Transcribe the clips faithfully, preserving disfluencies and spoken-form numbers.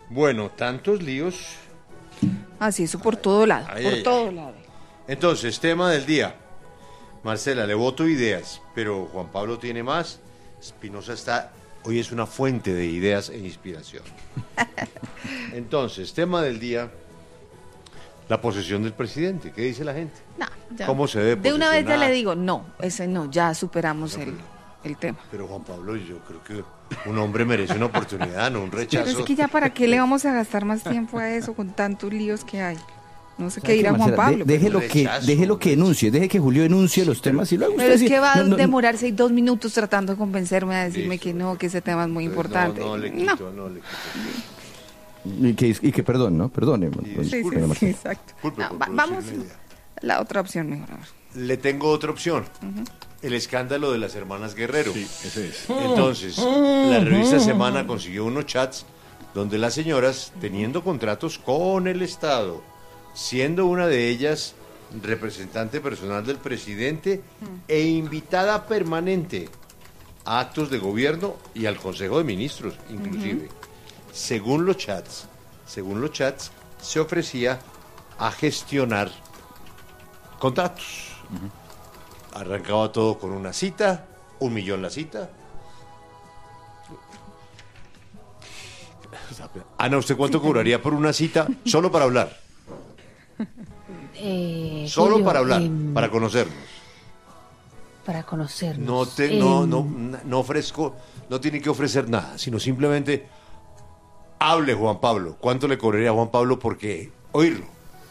Bueno, tantos líos. Así, eso por todo lado, Ay, por ay, todo ay. lado. Entonces, tema del día. Marcela, le voto ideas, pero Juan Pablo tiene más. Espinosa está, hoy es una fuente de ideas e inspiración. Entonces, tema del día, la posesión del presidente. ¿Qué dice la gente? No, ya. ¿Cómo se debe De una vez ya posesionar? le digo, no, ese no, ya superamos el, el tema. Pero Juan Pablo, yo creo que un hombre merece una oportunidad, no un rechazo. Pero es que ya para qué le vamos a gastar más tiempo a eso con tantos líos que hay. No sé qué dirá Juan Marcela, Pablo. de- déjelo, pero- que, Rechazo, déjelo que denuncie, deje que Julio denuncie los temas y luego Pero usted es dice, que va a no, no, no, demorarse dos minutos tratando de convencerme a decirme Listo. que no, que ese tema es muy Entonces, importante. No, no le No. quito, no, le quito. y, que, y que perdón, ¿no? Perdone. Sí, don- Sí, sí, doña sí, Marcela. exacto. Disculpe No, por va- producir vamos la idea. la otra opción mejor. a ver. Le tengo otra opción. El escándalo de las hermanas Guerrero. Sí, ese es. Entonces, la revista Semana consiguió unos chats donde las señoras, teniendo contratos con el Estado, siendo una de ellas representante personal del presidente e invitada permanente a actos de gobierno y al Consejo de Ministros, inclusive. Según los chats, según los chats, se ofrecía a gestionar contratos. Arrancaba todo con una cita, un millón la cita. Ana, ¿usted cuánto cobraría por una cita solo para hablar? Eh, Solo Julio, para hablar, em, para conocernos. para conocernos. No te, no, Em, no, no ofrezco, no tiene que ofrecer nada, sino simplemente hable Juan Pablo. ¿Cuánto le cobraría a Juan Pablo porque oírlo?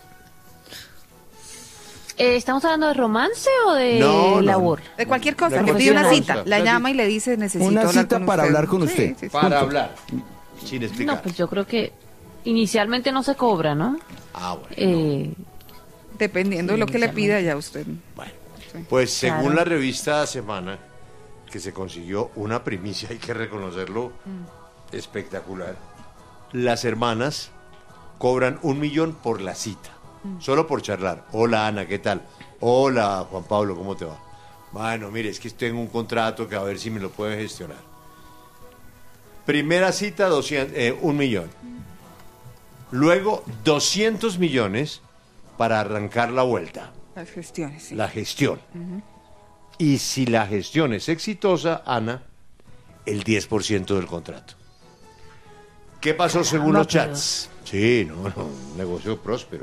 eh, ¿Estamos hablando de romance o de No, no, labor? De cualquier cosa, La le pide una cualquier cita, cosa. la Una llama y le dice necesito Una hablar cita con para usted. hablar con Sí, usted. sí, sí. Para Punto. hablar, sin explicar. No, pues yo creo que inicialmente no se cobra, ¿no? Ah, bueno. Eh, Dependiendo de Sí, lo que le inicialmente. pida ya usted. Bueno, pues según Claro. la revista Semana, que se consiguió una primicia, hay que reconocerlo, espectacular, las hermanas cobran un millón por la cita, solo por charlar. Hola Ana, ¿qué tal? Hola Juan Pablo, ¿cómo te va? Bueno, mire, es que tengo un contrato que a ver si me lo pueden gestionar. Primera cita, doscientos, eh, un millón. Luego, doscientos millones para arrancar la vuelta. Las gestiones, sí. La gestión. Y si la gestión es exitosa, Ana, el diez por ciento del contrato. ¿Qué pasó según Caramba, los chats? Sí, no, no, un negocio próspero.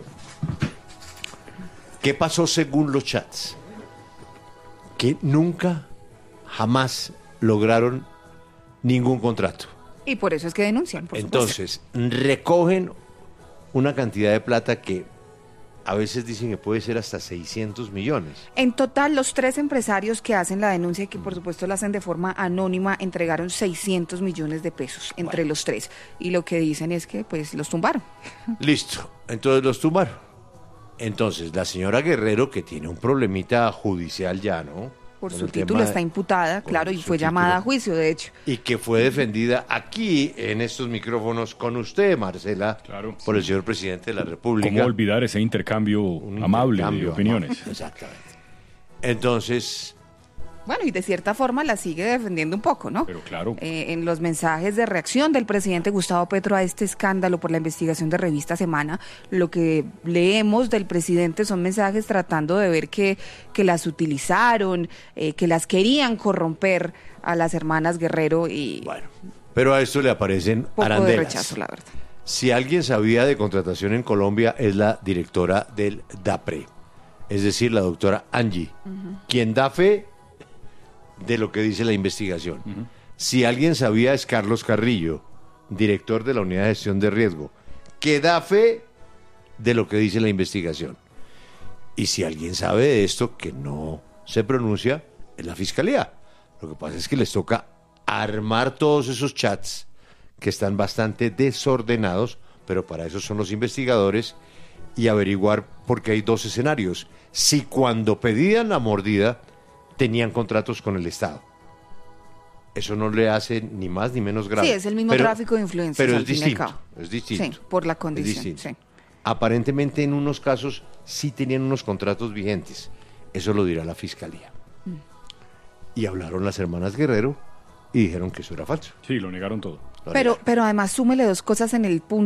¿Qué pasó según los chats? Que nunca, jamás lograron ningún contrato. Y por eso es que denuncian, por supuesto. Entonces, recogen una cantidad de plata que a veces dicen que puede ser hasta seiscientos millones. En total, los tres empresarios que hacen la denuncia y que por supuesto la hacen de forma anónima entregaron seiscientos millones de pesos entre los tres. Y lo que dicen es que pues los tumbaron. Listo, entonces los tumbaron. Entonces, la señora Guerrero, que tiene un problemita judicial ya, ¿no? Por Con su el tema título de- está imputada, por claro, y su fue llamada título. a juicio, de hecho. Y que fue defendida aquí, en estos micrófonos, con usted, Marcela, Claro. por el señor presidente de la República. ¿Cómo olvidar ese intercambio Un amable intercambio de opiniones? amable. Exactamente. Entonces, Bueno, y de cierta forma la sigue defendiendo un poco, ¿no? Pero claro. Eh, en los mensajes de reacción del presidente Gustavo Petro a este escándalo por la investigación de Revista Semana, lo que leemos del presidente son mensajes tratando de ver que, que las utilizaron, eh, que las querían corromper a las hermanas Guerrero y bueno, pero a esto le aparecen poco de arandelas. rechazo, la verdad. Si alguien sabía de contratación en Colombia es la directora del DAPRE, es decir, la doctora Angie, quien da fe de lo que dice la investigación. Si alguien sabía es Carlos Carrillo, director de la Unidad de Gestión de Riesgo, que da fe de lo que dice la investigación. Y si alguien sabe de esto que no se pronuncia, es la Fiscalía. Lo que pasa es que les toca armar todos esos chats que están bastante desordenados, pero para eso son los investigadores, y averiguar, porque hay dos escenarios. Si cuando pedían la mordida tenían contratos con el Estado. Eso no le hace ni más ni menos grave. Sí, es el mismo Pero- tráfico de influencias, Pero al es fin y al distinto, cabo. es distinto. Sí, por la Es condición, distinto. sí. Aparentemente en unos casos sí tenían unos contratos vigentes. Eso lo dirá la Fiscalía. Mm. Y hablaron las hermanas Guerrero y dijeron que eso era falso. Sí, lo negaron todo. Lo Pero, negaron. pero además súmele dos cosas en el punto